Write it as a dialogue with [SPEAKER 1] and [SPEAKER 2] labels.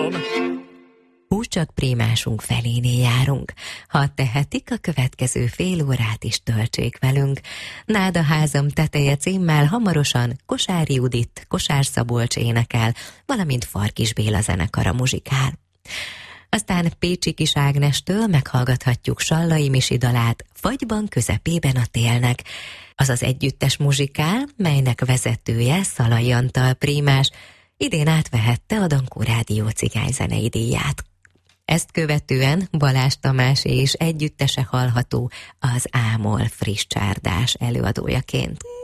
[SPEAKER 1] házam.
[SPEAKER 2] Úgy csak prímásunk feléné járunk. Ha tehetik, a következő fél órát is töltsék velünk. Náda házam teteje címmel hamarosan Kosár Judit, Kosár Szabolcs énekel, valamint Farkis Béla zenekara muzsikál. Aztán Pécsi Kis Ágnestől meghallgathatjuk Sallai Misi dalát Fagyban közepében a télnek. Az az együttes muzsikál, melynek vezetője Szalai Antal prímás, idén átvehette a Dankó Rádió cigányzenei díját. Ezt követően Balázs Tamásé és együttese hallható az Ámol friss csárdás előadójaként.